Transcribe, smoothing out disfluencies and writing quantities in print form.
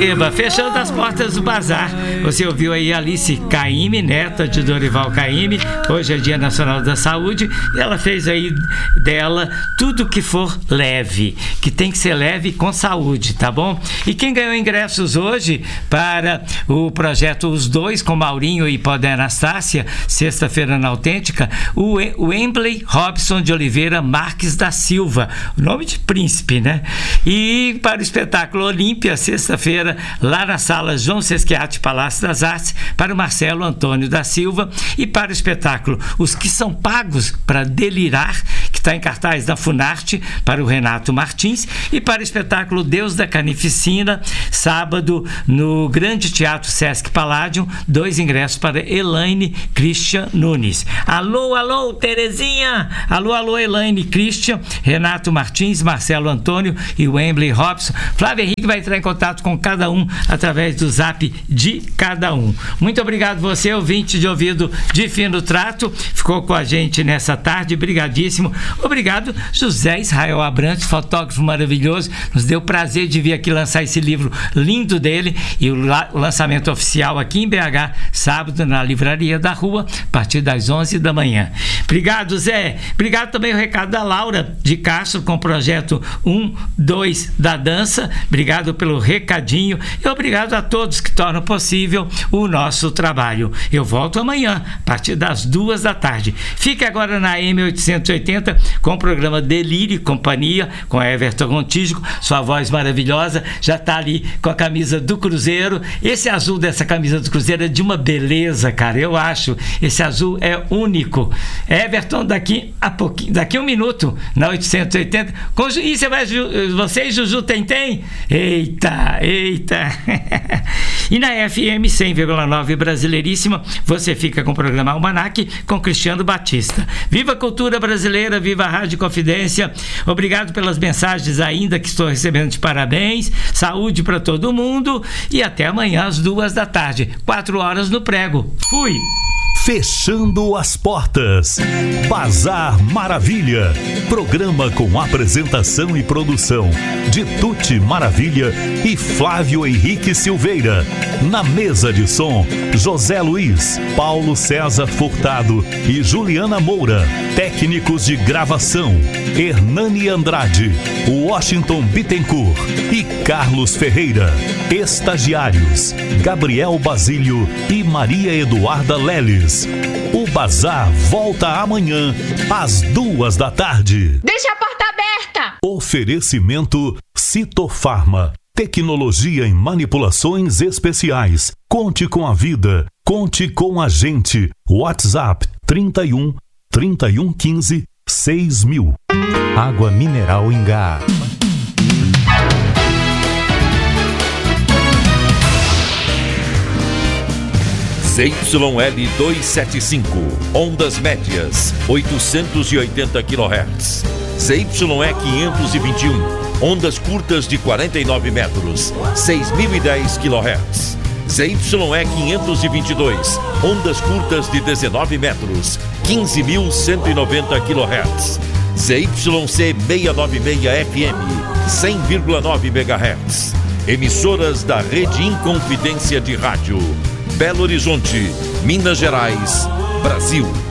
Eba, fechando as portas do bazar. Você ouviu aí Alice Caymmi, neta de Dorival Caymmi. Hoje é Dia Nacional da Saúde e ela fez aí dela tudo que for leve, que tem que ser leve com saúde, tá bom? E quem ganhou ingressos hoje para o projeto Os Dois com Maurinho e Poder Anastácia, sexta-feira na Autêntica, o Wembley Robson de Oliveira Marques da Silva, o nome de príncipe, né? E para o espetáculo Olímpia, sexta-feira, lá na sala João Sesquiate, Palácio das Artes, para o Marcelo Antônio da Silva, e para o espetáculo Os que são pagos para delirar, que está em cartaz da Funarte, para o Renato Martins, e para o espetáculo Deus da Carnificina, sábado, no Grande Teatro Sesc Palladium, 2 ingressos para Elaine Christian Nunes. Alô, alô, Terezinha! Alô, alô, Elaine Christian, Renato Martins, Marcelo Antônio e Wembley Robson. Flávio Henrique vai entrar em contato com cada um através do zap de cada um. Muito obrigado você, ouvinte de ouvido de fino trato, ficou com a gente nessa tarde, brigadíssimo. Obrigado, José Israel Abrantes, fotógrafo maravilhoso, nos deu prazer de vir aqui lançar esse livro lindo dele, e o lançamento oficial aqui em BH, sábado, na Livraria da Rua, a partir das 11 da manhã. Obrigado, Zé. Obrigado também o recado da Laura de Castro com o projeto 1, 2 da dança. Obrigado pelo recadinho e obrigado a todos que tornam possível o nosso trabalho. Eu volto amanhã, a partir das 2 da tarde. Fique agora na M880 com o programa Delírio e Companhia, com Everton Gontijo, sua voz maravilhosa, já está ali com a camisa do Cruzeiro. Esse azul dessa camisa do Cruzeiro é de uma beleza, cara, eu acho. Esse azul é único. Everton, daqui a pouquinho, daqui a um minuto, na 880. E você e Juju Tentem? Eita, eita. E na FM 100,9 Brasileiríssima, você fica com o programa Almanac com Cristiano Batista. Viva a cultura brasileira, viva a Rádio Confidência. Obrigado pelas mensagens ainda que estou recebendo de parabéns. Saúde para todo mundo e até amanhã às 2 da tarde, 4 horas no prego. Fui! Fechando as portas. Bazar Maravilha. Programa com apresentação e produção de Tuti Maravilha e Flávio Henrique Silveira. Na mesa de som, José Luiz, Paulo César Furtado e Juliana Moura. Técnicos de gravação, Hernani Andrade, Washington Bittencourt e Carlos Ferreira. Estagiários, Gabriel Basílio e Maria Eduarda Leles. O Bazar volta amanhã às 2 da tarde. Deixa a porta aberta! Oferecimento Citofarma. Tecnologia em manipulações especiais. Conte com a vida. Conte com a gente. WhatsApp 31 3115 6000. Água mineral Ingá. ZYL 275, ondas médias, 880 kHz. ZYE 521, ondas curtas de 49 metros, 6.010 kHz. ZYE 522, ondas curtas de 19 metros, 15.190 kHz. ZYC 696 FM, 100,9 MHz. Emissoras da Rede Inconfidência de Rádio. Belo Horizonte, Minas Gerais, Brasil.